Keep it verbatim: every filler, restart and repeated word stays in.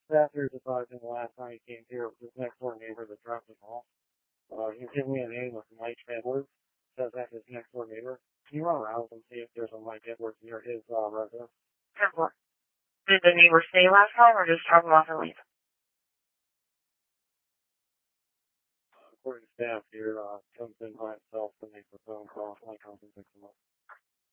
After advising the last time he came here, it was his next door neighbor that dropped him off. Uh, he gave me a name of Mike Edwards. Says that's his next door neighbor. Can you run around and see if there's a Mike Edwards near his uh, residence? Temple. Did the neighbor stay last time or just drop him off and leave? According to staff here, uh, comes in by himself to make the phone call. Like, I'll pick him up.